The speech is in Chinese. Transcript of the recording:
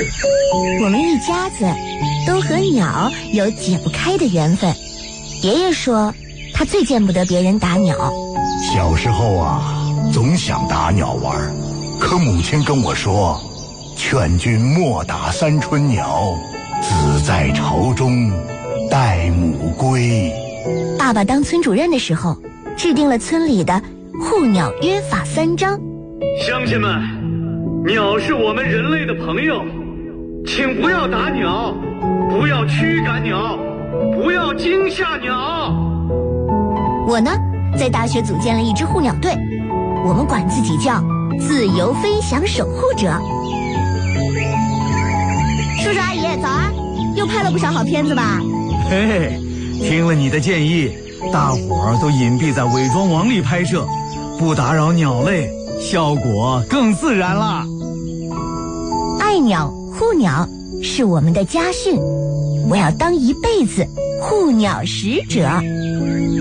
我们一家子都和鸟有解不开的缘分。爷爷说他最见不得别人打鸟。 小时候啊，总想打鸟玩，可母亲跟我说，劝君莫打三春鸟，子在巢中待母归。 爸爸当村主任的时候，制定了村里的护鸟约法3章。 乡亲们，鸟是我们人类的朋友，请不要打鸟，不要驱赶鸟，不要惊吓鸟。 我呢，在大学组建了一支护鸟队，我们管自己叫自由飞翔守护者。叔叔阿姨早安，又拍了不少好片子吧？ 嘿嘿，听了你的建议，大伙儿都隐蔽在伪装网里拍摄，不打扰鸟类，效果更自然啦。 爱鸟护鸟是我们的家训，我要当一辈子护鸟使者。